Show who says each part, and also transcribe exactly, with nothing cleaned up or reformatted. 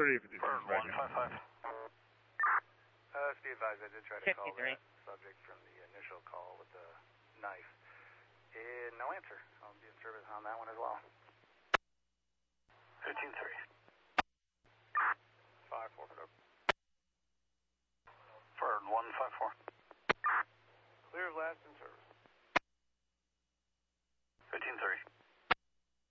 Speaker 1: thirty fifty.
Speaker 2: Bird one five five.
Speaker 3: Uh, let's be advised, I did try to call that subject from the initial call with the knife. Uh, no answer. I'll be in service on that one as well.
Speaker 2: fifteen three.
Speaker 3: five four.
Speaker 2: Bird one five four.
Speaker 3: Clear of last in service.